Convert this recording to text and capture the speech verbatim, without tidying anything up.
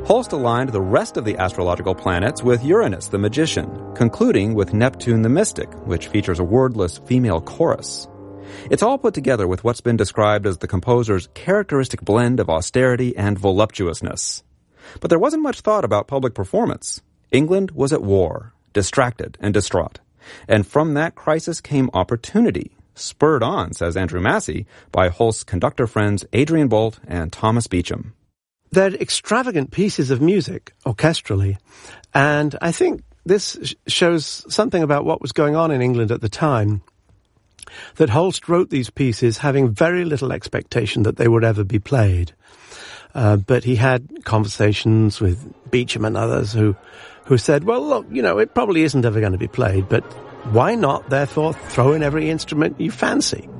Holst aligned the rest of the astrological planets with Uranus the magician, concluding with Neptune the mystic, which features a wordless female chorus. It's all put together with what's been described as the composer's characteristic blend of austerity and voluptuousness. But there wasn't much thought about public performance. England was at war, distracted and distraught. And from that crisis came opportunity, spurred on, says Andrew Massey, by Holst's conductor friends Adrian Boult and Thomas Beecham. They're extravagant pieces of music, orchestrally, and I think this shows something about what was going on in England at the time, that Holst wrote these pieces having very little expectation that they would ever be played. Uh, but he had conversations with Beecham and others who, who said, well, look, you know, it probably isn't ever going to be played, but why not, therefore, throw in every instrument you fancy?